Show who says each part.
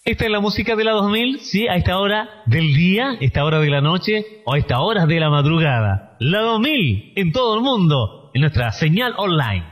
Speaker 1: Esta es la música de la 2000, sí, a esta hora del día, esta hora de la noche o a esta hora de la madrugada. La 2000 en todo el mundo, en nuestra señal online.